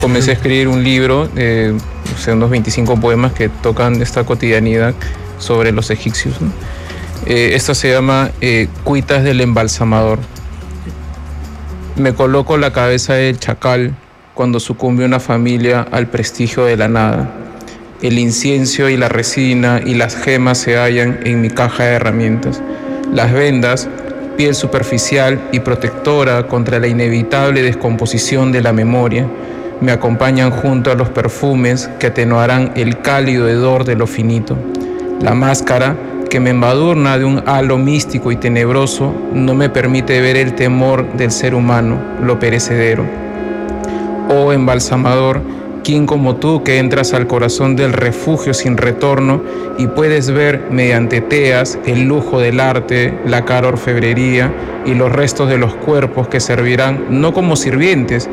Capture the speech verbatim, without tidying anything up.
Comencé a escribir un libro, eh, o sea, unos veinticinco poemas que tocan esta cotidianidad sobre los egipcios, ¿no? Eh, esto se llama eh, Cuitas del Embalsamador. Me coloco la cabeza del chacal cuando sucumbe una familia al prestigio de la nada. El incienso y la resina y las gemas se hallan en mi caja de herramientas. Las vendas, piel superficial y protectora contra la inevitable descomposición de la memoria, me acompañan junto a los perfumes que atenuarán el cálido hedor de lo finito. La máscara, que me embadurna de un halo místico y tenebroso, no me permite ver el temor del ser humano, lo perecedero. Oh embalsamador, ¿quién como tú que entras al corazón del refugio sin retorno y puedes ver mediante teas el lujo del arte, la cara orfebrería y los restos de los cuerpos que servirán no como sirvientes,